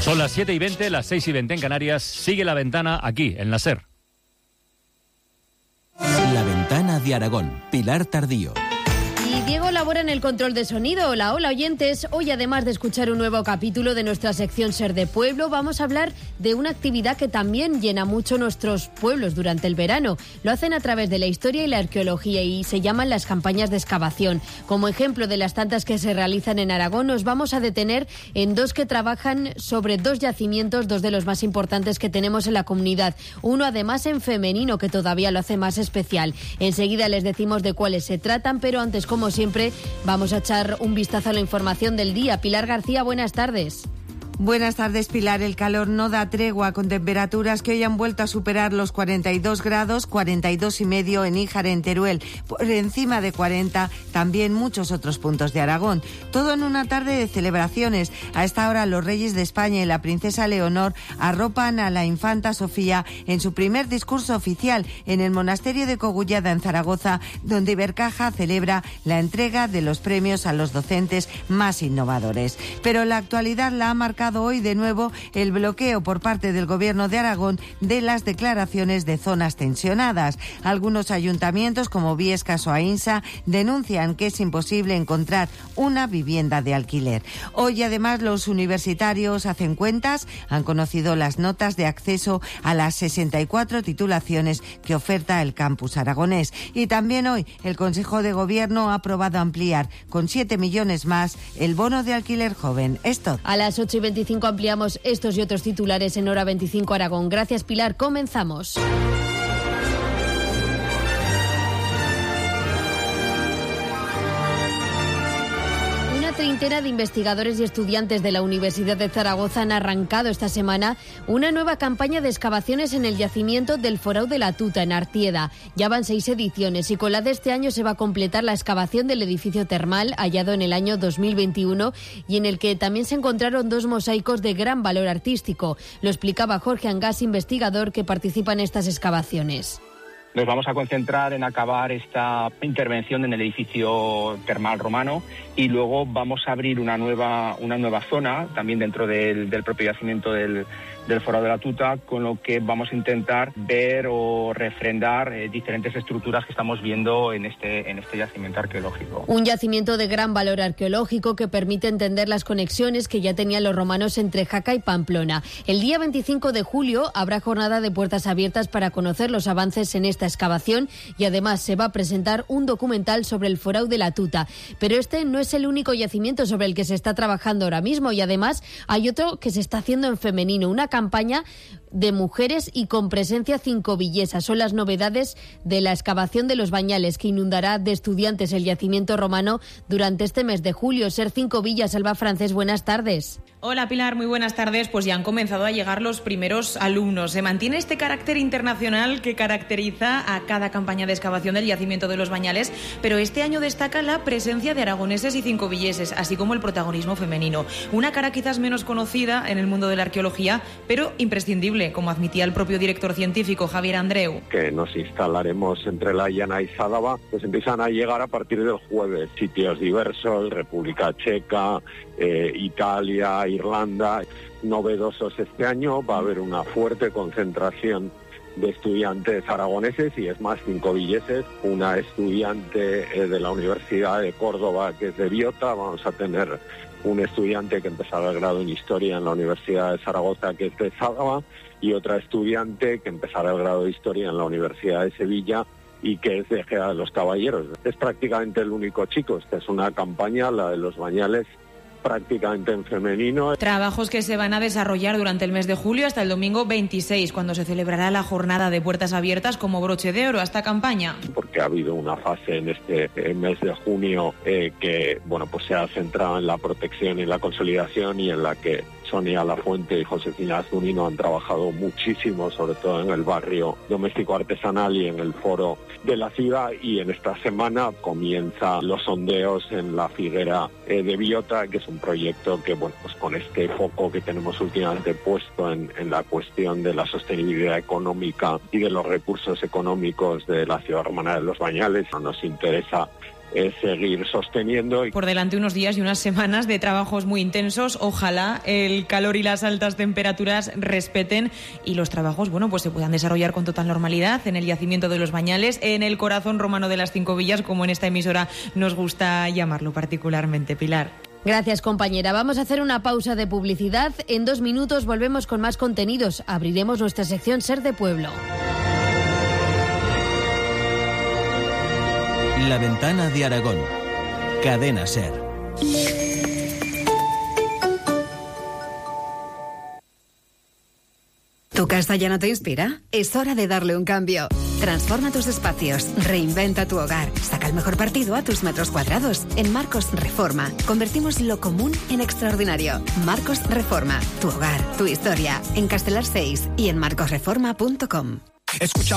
Son las 7:20, las 6:20 en Canarias. Sigue La Ventana aquí, en la SER. La Ventana de Aragón, Pilar Tardío. Y Diego labora en el control de sonido. Hola, oyentes. Hoy, además de escuchar un nuevo capítulo de nuestra sección Ser de Pueblo, vamos a hablar de una actividad que también llena mucho nuestros pueblos durante el verano. Lo hacen a través de la historia y la arqueología y se llaman las campañas de excavación. Como ejemplo de las tantas que se realizan en Aragón, nos vamos a detener en dos que trabajan sobre dos yacimientos, dos de los más importantes que tenemos en la comunidad. Uno, además, en femenino, que todavía lo hace más especial. Enseguida les decimos de cuáles se tratan, pero antes, como siempre, vamos a echar un vistazo a la información del día. Pilar García, buenas tardes. Buenas tardes, Pilar. El calor no da tregua, con temperaturas que hoy han vuelto a superar los 42 grados, 42,5 en Híjar, en Teruel, por encima de 40 también muchos otros puntos de Aragón. Todo en una tarde de celebraciones. A esta hora los reyes de España y la princesa Leonor arropan a la infanta Sofía en su primer discurso oficial en el monasterio de Cogullada, en Zaragoza, donde Ibercaja celebra la entrega de los premios a los docentes más innovadores. Pero la actualidad la ha marcado hoy de nuevo el bloqueo por parte del Gobierno de Aragón de las declaraciones de zonas tensionadas. Algunos ayuntamientos, como Viescas o Aínsa, denuncian que es imposible encontrar una vivienda de alquiler. Hoy, además, los universitarios hacen cuentas, han conocido las notas de acceso a las 64 titulaciones que oferta el campus aragonés. Y también hoy el Consejo de Gobierno ha aprobado ampliar con 7 millones más el bono de alquiler joven. Esto. A las 8:25 ampliamos estos y otros titulares en Hora 25 Aragón. Gracias, Pilar. Comenzamos. Una treintena de investigadores y estudiantes de la Universidad de Zaragoza han arrancado esta semana una nueva campaña de excavaciones en el yacimiento del Forau de la Tuta, en Artieda. Ya van 6 ediciones y con la de este año se va a completar la excavación del edificio termal hallado en el año 2021 y en el que también se encontraron 2 mosaicos de gran valor artístico. Lo explicaba Jorge Angás, investigador que participa en estas excavaciones. Nos vamos a concentrar en acabar esta intervención en el edificio termal romano y luego vamos a abrir una nueva zona también dentro del propio yacimiento del Forau de la Tuta, con lo que vamos a intentar ver o refrendar diferentes estructuras que estamos viendo en este yacimiento arqueológico. Un yacimiento de gran valor arqueológico que permite entender las conexiones que ya tenían los romanos entre Jaca y Pamplona. El día 25 de julio habrá jornada de puertas abiertas para conocer los avances en esta excavación y además se va a presentar un documental sobre el Forau de la Tuta. Pero este no es el único yacimiento sobre el que se está trabajando ahora mismo y además hay otro que se está haciendo en femenino, una campaña de mujeres y con presencia cincovillesa. Son las novedades de la excavación de los Bañales, que inundará de estudiantes el yacimiento romano durante este mes de julio. Ser Cincovillas, Alba Francés, buenas tardes. Hola Pilar, muy buenas tardes. Pues ya han comenzado a llegar los primeros alumnos. Se mantiene este carácter internacional que caracteriza a cada campaña de excavación del yacimiento de los Bañales, pero este año destaca la presencia de aragoneses y cincovilleses, así como el protagonismo femenino. Una cara quizás menos conocida en el mundo de la arqueología, pero imprescindible, como admitía el propio director científico Javier Andreu. Que nos instalaremos entre La Llana y Sádava, pues empiezan a llegar a partir del jueves. Sitios diversos, República Checa, Italia, Irlanda. Novedosos este año, va a haber una fuerte concentración de estudiantes aragoneses y es más cincovilleses, una estudiante de la Universidad de Córdoba que es de Biota, vamos a tener un estudiante que empezará el grado en Historia en la Universidad de Zaragoza que es de Sádava y otra estudiante que empezará el grado de Historia en la Universidad de Sevilla y que es de Ejea de los Caballeros. Es prácticamente el único chico, esta es una campaña, la de los Bañales, prácticamente en femenino. Trabajos que se van a desarrollar durante el mes de julio hasta el domingo 26, cuando se celebrará la jornada de puertas abiertas como broche de oro a esta campaña. Porque ha habido una fase en este mes de junio que pues se ha centrado en la protección y la consolidación y en la que Sonia Lafuente y Josefina Zunino han trabajado muchísimo, sobre todo en el barrio doméstico artesanal y en el foro de la ciudad, y en esta semana comienzan los sondeos en la Figuera de Biota, que es un proyecto que, pues con este foco que tenemos últimamente puesto en la cuestión de la sostenibilidad económica y de los recursos económicos de la ciudad romana de los Bañales, nos interesa seguir sosteniendo. Por delante unos días y unas semanas de trabajos muy intensos. Ojalá el calor y las altas temperaturas respeten y los trabajos, pues se puedan desarrollar con total normalidad en el yacimiento de los Bañales, en el corazón romano de las 5 villas, como en esta emisora nos gusta llamarlo particularmente. Pilar. Gracias, compañera. Vamos a hacer una pausa de publicidad. En 2 minutos volvemos con más contenidos. Abriremos nuestra sección Ser de Pueblo. La Ventana de Aragón. Cadena Ser. ¿Tu casa ya no te inspira? Es hora de darle un cambio. Transforma tus espacios, reinventa tu hogar, saca el mejor partido a tus metros cuadrados. En Marcos Reforma, convertimos lo común en extraordinario. Marcos Reforma, tu hogar, tu historia. En Castelar 6 y en marcosreforma.com. Escucha